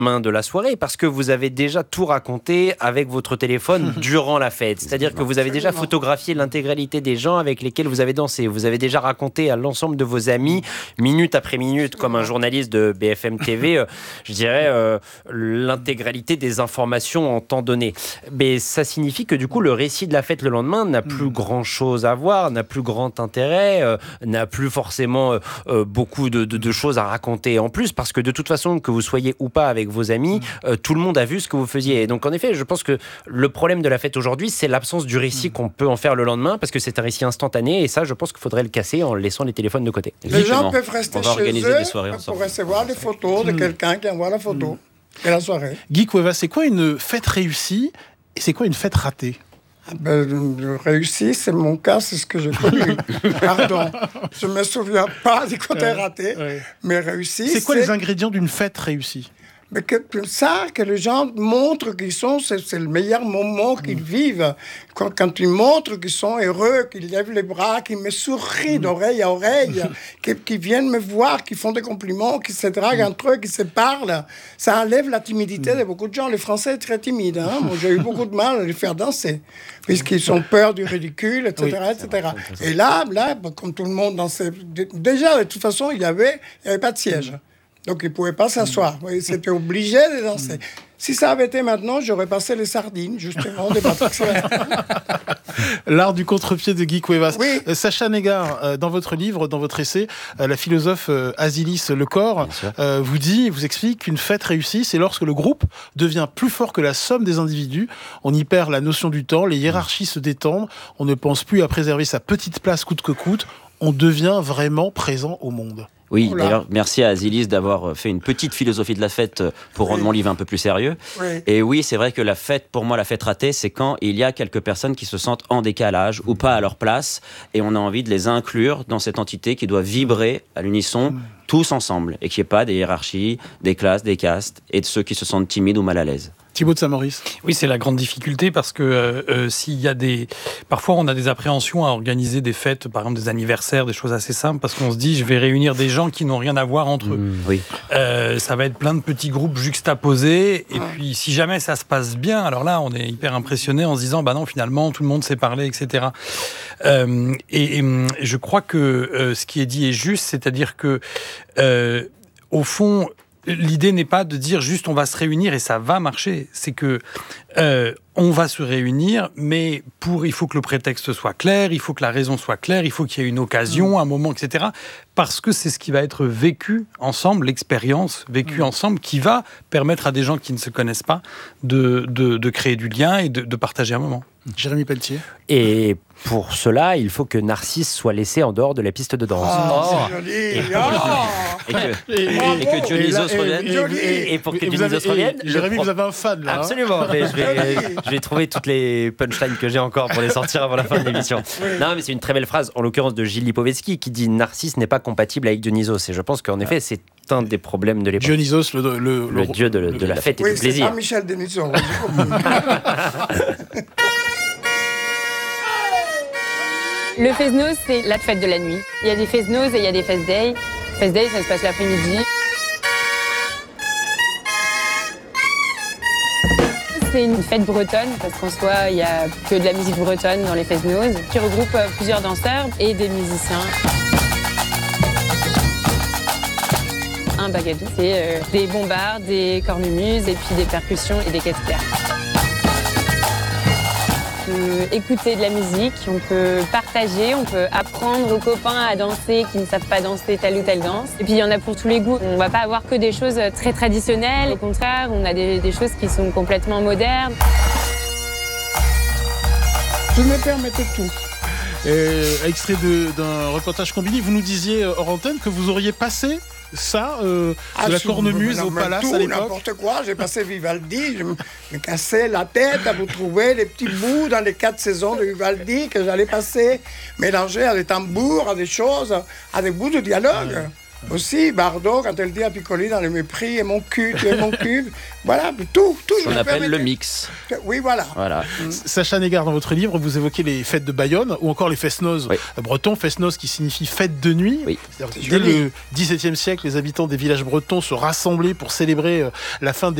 de la soirée parce que vous avez déjà tout raconté avec votre téléphone durant la fête. C'est-à-dire que vous avez déjà photographié l'intégralité des gens avec lesquels vous avez dansé. Vous avez déjà raconté à l'ensemble de vos amis, minute après minute, comme un journaliste de BFM TV, je dirais, l'intégralité des informations en temps donné. Mais ça signifie que du coup, le récit de la fête le lendemain n'a plus grand-chose à voir, n'a plus grand intérêt, n'a plus forcément beaucoup de choses à raconter en plus, parce que de toute façon, que vous soyez ou pas avec vos amis, tout le monde a vu ce que vous faisiez. Et donc en effet, je pense que le problème de la fête aujourd'hui, c'est l'absence du récit qu'on peut en faire le lendemain, parce que c'est un récit instantané, et ça, je pense qu'il faudrait le casser en laissant les téléphones de côté. Les gens peuvent rester chez eux pour recevoir des photos de quelqu'un qui envoie la photo et la soirée. Guy Cuevas, c'est quoi une fête réussie et c'est quoi une fête ratée? Réussi, c'est mon cas, c'est ce que j'ai connu. Pardon, je ne me souviens pas du côté raté, mais réussi. C'est quoi les ingrédients d'une fête réussie? Mais que les gens montrent qu'ils sont, c'est le meilleur moment qu'ils vivent. Quand ils montrent qu'ils sont heureux, qu'ils lèvent les bras, qu'ils me sourient d'oreille à oreille, qu'ils viennent me voir, qu'ils font des compliments, qu'ils se draguent entre eux, qu'ils se parlent, ça enlève la timidité de beaucoup de gens. Les Français sont très timides. Moi, j'ai eu beaucoup de mal à les faire danser, puisqu'ils ont peur du ridicule, etc. etc. Et là, comme tout le monde dansait, déjà, de toute façon, il n'y avait pas de siège. Donc, ils ne pouvaient pas s'asseoir. C'était obligé de danser. Si ça avait été maintenant, j'aurais passé les sardines, justement, des Patrick. L'art du contre-pied de Guy Cuevas. Oui. Sacha Négard, dans votre livre, dans votre essai, la philosophe Asilis Lecor vous explique qu'une fête réussie, c'est lorsque le groupe devient plus fort que la somme des individus. On y perd la notion du temps, les hiérarchies se détendent, on ne pense plus à préserver sa petite place coûte que coûte, on devient vraiment présent au monde. Oui, d'ailleurs, merci à Asilis d'avoir fait une petite philosophie de la fête pour rendre mon livre un peu plus sérieux. Oui. Et oui, c'est vrai que la fête, pour moi, la fête ratée, c'est quand il y a quelques personnes qui se sentent en décalage ou pas à leur place, et on a envie de les inclure dans cette entité qui doit vibrer à l'unisson, tous ensemble, et qu'il n'y ait pas des hiérarchies, des classes, des castes, et de ceux qui se sentent timides ou mal à l'aise. Thibaut de Saint-Maurice. Oui, c'est la grande difficulté parce que s'il y a parfois on a des appréhensions à organiser des fêtes, par exemple des anniversaires, des choses assez simples, parce qu'on se dit je vais réunir des gens qui n'ont rien à voir entre eux. Oui. Ça va être plein de petits groupes juxtaposés, et puis si jamais ça se passe bien, alors là on est hyper impressionné en se disant bah non, finalement tout le monde s'est parlé, etc. Et je crois que ce qui est dit est juste, c'est-à-dire que au fond, l'idée n'est pas de dire juste on va se réunir et ça va marcher. C'est que on va se réunir, mais il faut que le prétexte soit clair, il faut que la raison soit claire, il faut qu'il y ait une occasion, un moment, etc. Parce que c'est ce qui va être vécu ensemble, l'expérience vécue ensemble, qui va permettre à des gens qui ne se connaissent pas de créer du lien et de partager un moment. Jérémy Pelletier. Et pour cela, il faut que Narcisse soit laissé en dehors de la piste de danse. C'est joli. Et que Dionysos revienne. Et pour que Dionysos revienne... Jérémy, vous avez un fan, là. Absolument. Mais je vais trouver toutes les punchlines que j'ai encore pour les sortir avant la fin de l'émission. Oui. Non, mais c'est une très belle phrase, en l'occurrence de Gilles Lipovetsky, qui dit « Narcisse n'est pas compatible avec Dionysos ». Et je pense qu'en effet, c'est un des problèmes de l'époque. Dionysos, le dieu de la fête et du plaisir. C'est pas Michel Denisot. Le Fest-Noz, c'est la fête de la nuit. Il y a des Fest-Noz et il y a des Fest-Day. Fest-Day, ça se passe l'après-midi. C'est une fête bretonne, parce qu'en soi, il n'y a que de la musique bretonne dans les Fest-Noz, qui regroupe plusieurs danseurs et des musiciens. Un bagadou, c'est des bombards, des cornemuses, et puis des percussions et des caisse-claires. On peut écouter de la musique, on peut partager, on peut apprendre aux copains à danser qui ne savent pas danser telle ou telle danse. Et puis il y en a pour tous les goûts. On ne va pas avoir que des choses très traditionnelles. Au contraire, on a des choses qui sont complètement modernes. Je me permettais tout. Extrait d'un reportage Combini, vous nous disiez hors antenne que vous auriez passé ça, de la cornemuse au Palace à l'époque. N'importe quoi, j'ai passé Vivaldi, je me cassais la tête à vous trouver les petits bouts dans les 4 saisons de Vivaldi que j'allais passer, mélanger à des tambours, à des choses, à des bouts de dialogue. Aussi, Bardot, quand elle dit à Piccoli dans le mépris, et mon cul, tu es mon cul. Voilà, tout. Ce qu'on appelle le mix. Oui, voilà. Sacha Négard, dans votre livre, vous évoquez les fêtes de Bayonne ou encore les fest-noz bretons. Fest-noz qui signifie fête de nuit. Oui. Dès le XVIIe siècle, les habitants des villages bretons se rassemblaient pour célébrer la fin des